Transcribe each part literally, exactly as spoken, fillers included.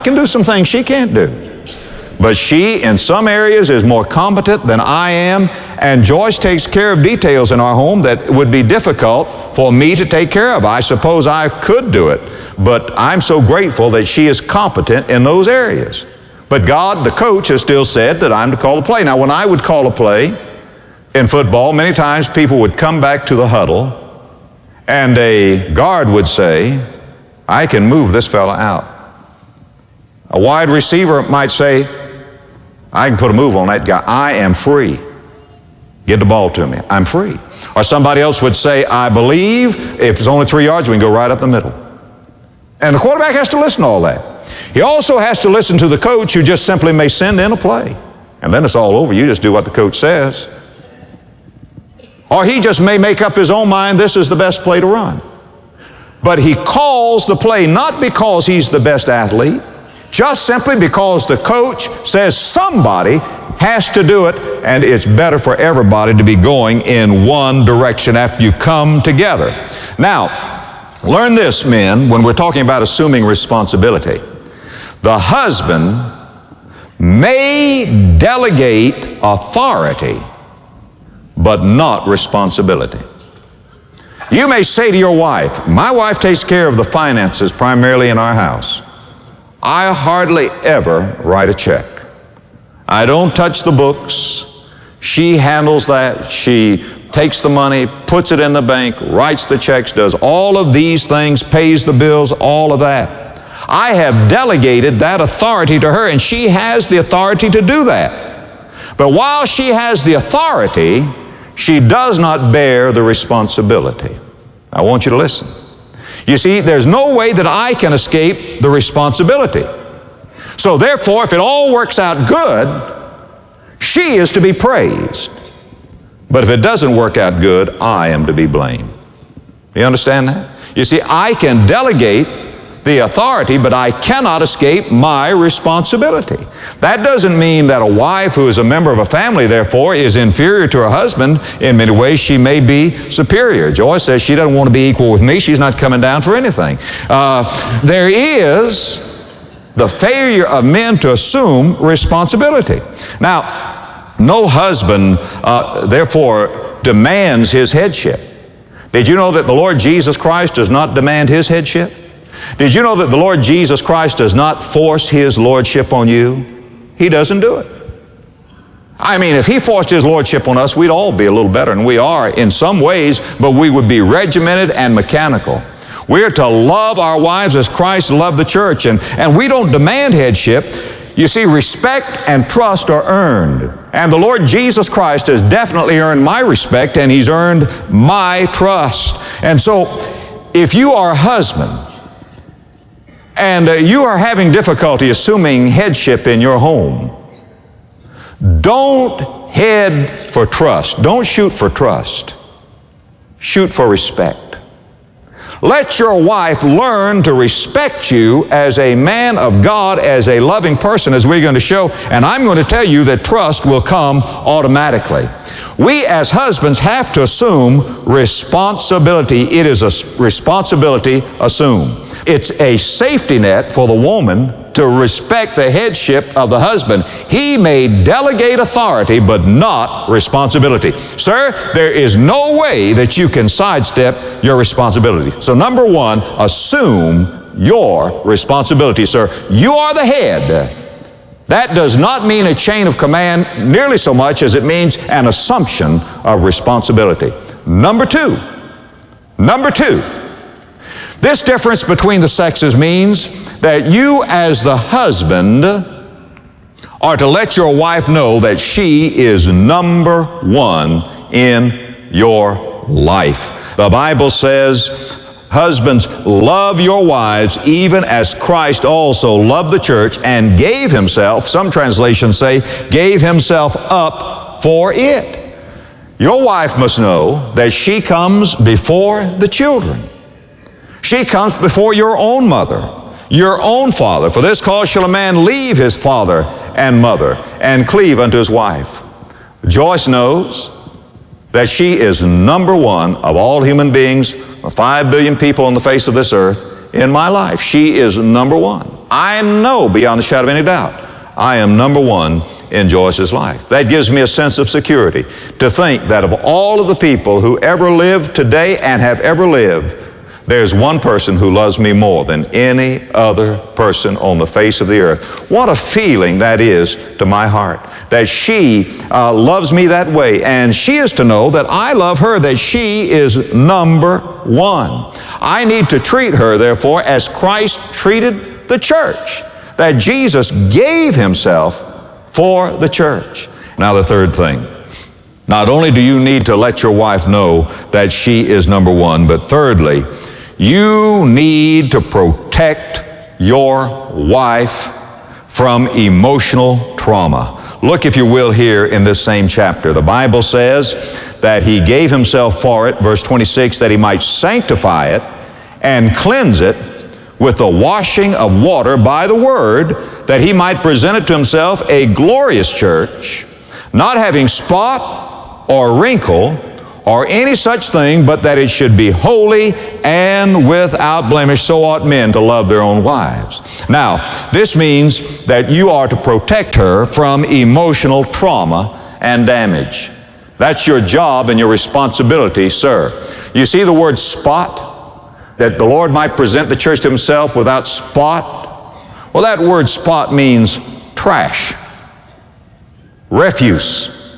can do some things she can't do. But she, in some areas, is more competent than I am, and Joyce takes care of details in our home that would be difficult for me to take care of. I suppose I could do it, but I'm so grateful that she is competent in those areas. But God, the coach, has still said that I'm to call the play. Now, when I would call a play in football, many times people would come back to the huddle, and a guard would say, I can move this fella out. A wide receiver might say, I can put a move on that guy. I am free. Get the ball to me. I'm free. Or somebody else would say, I believe if it's only three yards, we can go right up the middle. And the quarterback has to listen to all that. He also has to listen to the coach, who just simply may send in a play. And then it's all over. You just do what the coach says. Or he just may make up his own mind, this is the best play to run. But he calls the play not because he's the best athlete, just simply because the coach says somebody has to do it, and it's better for everybody to be going in one direction after you come together. Now, learn this, men, when we're talking about assuming responsibility. The husband may delegate authority, but not responsibility. You may say to your wife, my wife takes care of the finances primarily in our house. I hardly ever write a check. I don't touch the books. She handles that. She takes the money, puts it in the bank, writes the checks, does all of these things, pays the bills, all of that. I have delegated that authority to her, and she has the authority to do that. But while she has the authority, she does not bear the responsibility. I want you to listen. You see, there's no way that I can escape the responsibility. So therefore, if it all works out good, she is to be praised. But if it doesn't work out good, I am to be blamed. You understand that? You see, I can delegate the authority, but I cannot escape my responsibility. That doesn't mean that a wife who is a member of a family, therefore, is inferior to her husband. In many ways, she may be superior. Joyce says she doesn't want to be equal with me. She's not coming down for anything. Uh, there is the failure of men to assume responsibility. Now, no husband, uh, therefore, demands his headship. Did you know that the Lord Jesus Christ does not demand his headship? Did you know that the Lord Jesus Christ does not force his lordship on you? He doesn't do it. I mean, if he forced his lordship on us, we'd all be a little better, and we are in some ways, but we would be regimented and mechanical. We're to love our wives as Christ loved the church, and, and we don't demand headship. You see, respect and trust are earned. And the Lord Jesus Christ has definitely earned my respect, and he's earned my trust. And so, if you are a husband, and uh, you are having difficulty assuming headship in your home, don't head for trust. Don't shoot for trust. Shoot for respect. Let your wife learn to respect you as a man of God, as a loving person, as we're going to show, and I'm going to tell you that trust will come automatically. We as husbands have to assume responsibility. It is a responsibility assumed. It's a safety net for the woman to respect the headship of the husband. He may delegate authority, but not responsibility. Sir, there is no way that you can sidestep your responsibility. So number one, assume your responsibility, sir. You are the head. That does not mean a chain of command nearly so much as it means an assumption of responsibility. Number two, number two, this difference between the sexes means that you as the husband are to let your wife know that she is number one in your life. The Bible says, husbands, love your wives even as Christ also loved the church and gave himself, some translations say, gave himself up for it. Your wife must know that she comes before the children. She comes before your own mother, your own father. For this cause shall a man leave his father and mother and cleave unto his wife. Joyce knows that she is number one of all human beings, five billion people on the face of this earth. in my life. She is number one. I know beyond a shadow of any doubt, I am number one in Joyce's life. That gives me a sense of security to think that of all of the people who ever lived today and have ever lived, there's one person who loves me more than any other person on the face of the earth. What a feeling that is to my heart, that she uh, loves me that way, and she is to know that I love her, that she is number one. I need to treat her, therefore, as Christ treated the church, that Jesus gave himself for the church. Now the third thing, not only do you need to let your wife know that she is number one, but thirdly, you need to protect your wife from emotional trauma. Look, if you will, here in this same chapter. The Bible says that he gave himself for it, verse twenty-six, that he might sanctify it and cleanse it with the washing of water by the word, that he might present it to himself a glorious church, not having spot or wrinkle or any such thing, but that it should be holy and without blemish. So ought men to love their own wives. Now, this means that you are to protect her from emotional trauma and damage. That's your job and your responsibility, sir. You see the word spot? That the Lord might present the church to himself without spot? Well, that word spot means trash, refuse,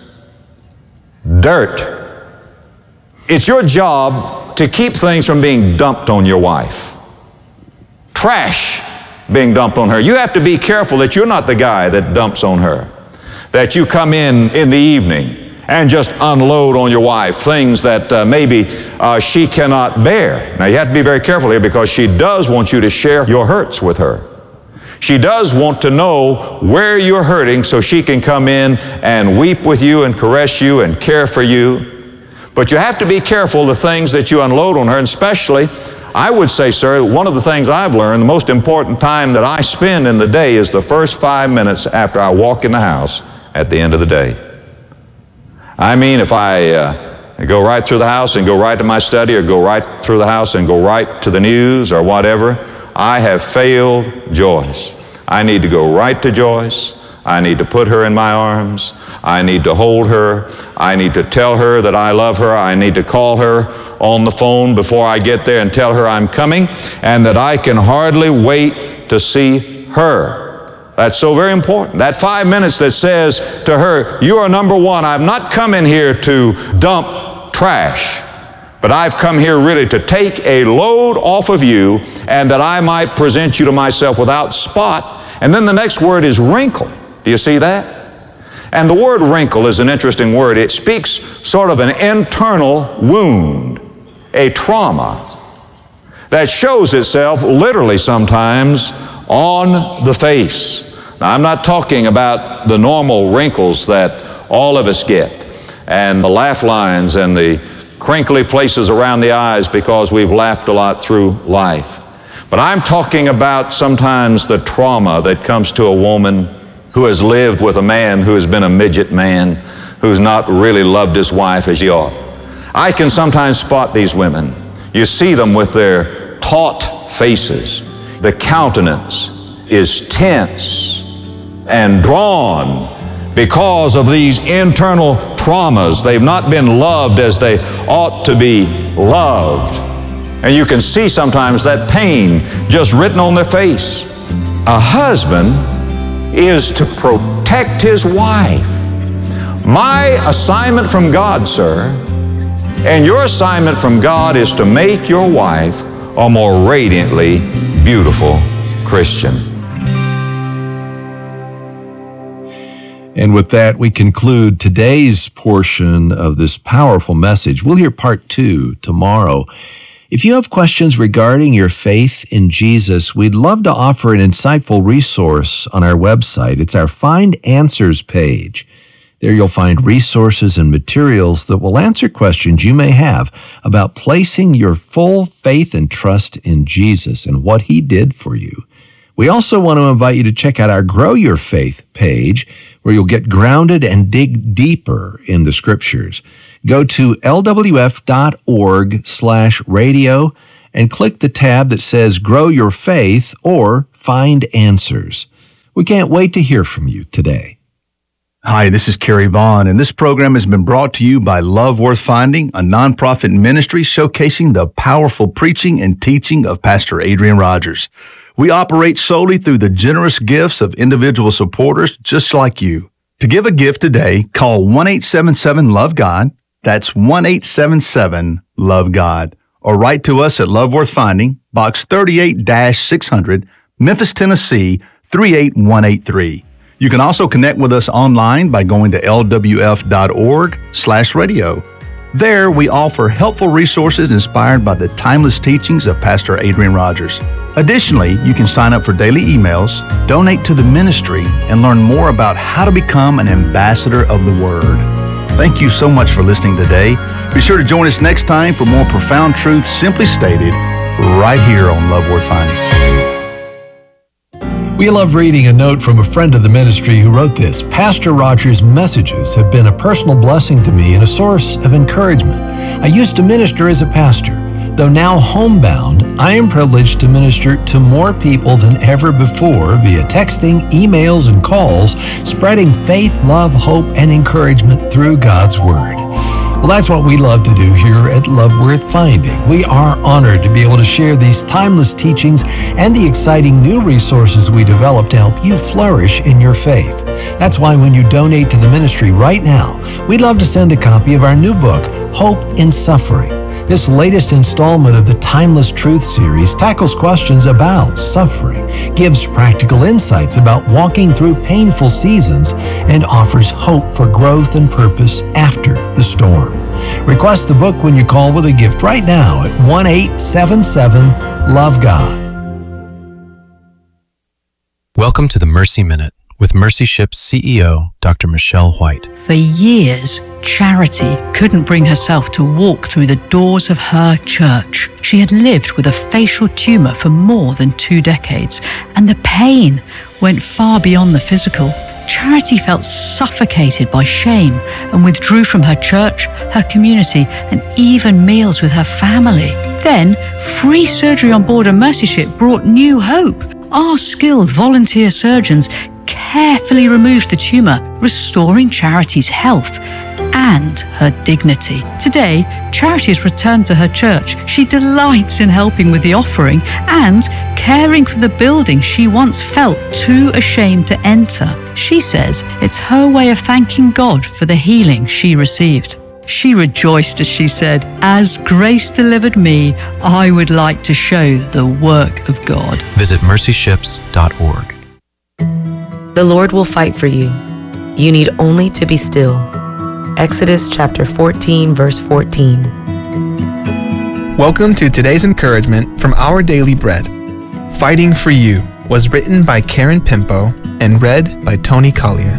dirt. It's your job to keep things from being dumped on your wife. Trash being dumped on her. You have to be careful that you're not the guy that dumps on her. That you come in in the evening and just unload on your wife things that uh, maybe uh, she cannot bear. Now you have to be very careful here, because she does want you to share your hurts with her. She does want to know where you're hurting so she can come in and weep with you and caress you and care for you. But you have to be careful the things that you unload on her, and especially, I would say, sir, one of the things I've learned, the most important time that I spend in the day is the first five minutes after I walk in the house at the end of the day. I mean, if I uh, go right through the house and go right to my study, or go right through the house and go right to the news or whatever, I have failed Joyce. I need to go right to Joyce. I need to put her in my arms. I need to hold her. I need to tell her that I love her. I need to call her on the phone before I get there and tell her I'm coming, and that I can hardly wait to see her. That's so very important. That five minutes that says to her, you are number one. I've not come in here to dump trash, but I've come here really to take a load off of you, and that I might present you to myself without spot. And then the next word is wrinkle. Do you see that? And the word wrinkle is an interesting word. It speaks sort of an internal wound, a trauma that shows itself literally sometimes on the face. Now, I'm not talking about the normal wrinkles that all of us get, and the laugh lines and the crinkly places around the eyes because we've laughed a lot through life. But I'm talking about sometimes the trauma that comes to a woman who has lived with a man who has been a midget man, who's not really loved his wife as he ought. I can sometimes spot these women. You see them with their taut faces. The countenance is tense and drawn because of these internal traumas. They've not been loved as they ought to be loved. And you can see sometimes that pain just written on their face. A husband is to protect his wife. My assignment from God, sir, and your assignment from God is to make your wife a more radiantly beautiful Christian. And with that, we conclude today's portion of this powerful message. We'll hear part two tomorrow. If you have questions regarding your faith in Jesus, we'd love to offer an insightful resource on our website. It's our Find Answers page. There you'll find resources and materials that will answer questions you may have about placing your full faith and trust in Jesus and what He did for you. We also want to invite you to check out our Grow Your Faith page, where you'll get grounded and dig deeper in the Scriptures. Go to L W F dot org slash radio and click the tab that says Grow Your Faith or Find Answers. We can't wait to hear from you today. Hi, this is Kerry Vaughn, and this program has been brought to you by Love Worth Finding, a nonprofit ministry showcasing the powerful preaching and teaching of Pastor Adrian Rogers. We operate solely through the generous gifts of individual supporters just like you. To give a gift today, call one eight seven seven love God. That's one eight seven seven love God. Or write to us at Love Worth Finding, Box thirty-eight six hundred, Memphis, Tennessee, three eight one eight three. You can also connect with us online by going to L W F dot org slash radio. There, we offer helpful resources inspired by the timeless teachings of Pastor Adrian Rogers. Additionally, you can sign up for daily emails, donate to the ministry, and learn more about how to become an ambassador of the Word. Thank you so much for listening today. Be sure to join us next time for more profound truths simply stated right here on Love Worth Finding. We love reading a note from a friend of the ministry who wrote this. Pastor Rogers' messages have been a personal blessing to me and a source of encouragement. I used to minister as a pastor. Though now homebound, I am privileged to minister to more people than ever before via texting, emails, and calls, spreading faith, love, hope, and encouragement through God's Word. Well, that's what we love to do here at Love Worth Finding. We are honored to be able to share these timeless teachings and the exciting new resources we develop to help you flourish in your faith. That's why when you donate to the ministry right now, we'd love to send a copy of our new book, Hope in Suffering. This latest installment of the Timeless Truth series tackles questions about suffering, gives practical insights about walking through painful seasons, and offers hope for growth and purpose after the storm. Request the book when you call with a gift right now at one eight seven seven love God. Welcome to the Mercy Minute with Mercy Ship's C E O, Doctor Michelle White. For years, Charity couldn't bring herself to walk through the doors of her church. She had lived with a facial tumor for more than two decades, and the pain went far beyond the physical. Charity felt suffocated by shame and withdrew from her church, her community, and even meals with her family. Then, free surgery on board a Mercy Ship brought new hope. Our skilled volunteer surgeons carefully removed the tumor, restoring Charity's health and her dignity. Today, Charity has returned to her church. She delights in helping with the offering and caring for the building she once felt too ashamed to enter. She says it's her way of thanking God for the healing she received. She rejoiced as she said, "As grace delivered me, I would like to show the work of God." Visit mercy ships dot org. The Lord will fight for you. You need only to be still. Exodus chapter fourteen, verse fourteen. Welcome to today's encouragement from Our Daily Bread. Fighting for You was written by Karen Pimpo and read by Tony Collier.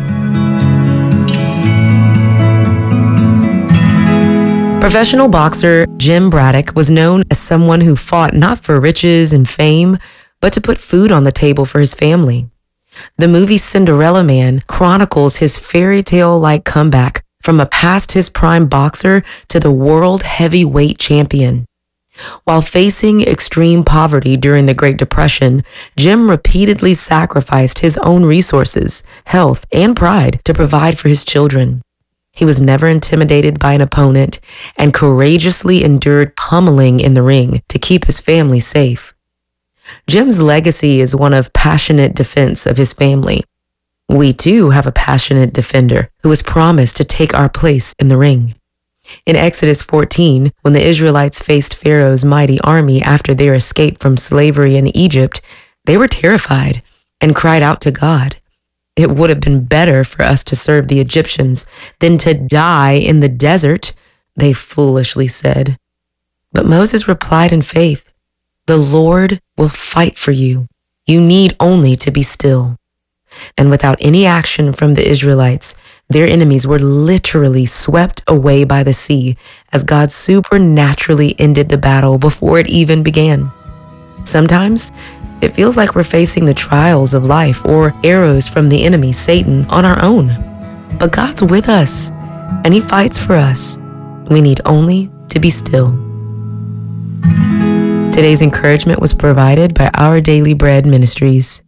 Professional boxer Jim Braddock was known as someone who fought not for riches and fame, but to put food on the table for his family. The movie Cinderella Man chronicles his fairy tale-like comeback from a past his prime boxer to the world heavyweight champion. While facing extreme poverty during the Great Depression, Jim repeatedly sacrificed his own resources, health, and pride to provide for his children. He was never intimidated by an opponent and courageously endured pummeling in the ring to keep his family safe. Jim's legacy is one of passionate defense of his family. We too have a passionate defender who has promised to take our place in the ring. In Exodus fourteen, when the Israelites faced Pharaoh's mighty army after their escape from slavery in Egypt, they were terrified and cried out to God. It would have been better for us to serve the Egyptians than to die in the desert, they foolishly said. But Moses replied in faith, "The Lord will fight for you. You need only to be still." And without any action from the Israelites, their enemies were literally swept away by the sea as God supernaturally ended the battle before it even began. Sometimes it feels like we're facing the trials of life or arrows from the enemy, Satan, on our own. But God's with us, and He fights for us. We need only to be still. Today's encouragement was provided by Our Daily Bread Ministries.